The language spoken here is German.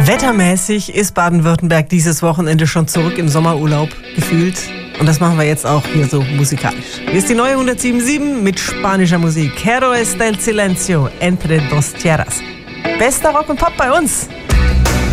Wettermäßig ist Baden-Württemberg dieses Wochenende schon zurück im Sommerurlaub gefühlt. Und das machen wir jetzt auch hier so musikalisch. Hier ist die neue 107.7 mit spanischer Musik. Héroes del Silencio, Entre dos Tierras. Bester Rock und Pop bei uns.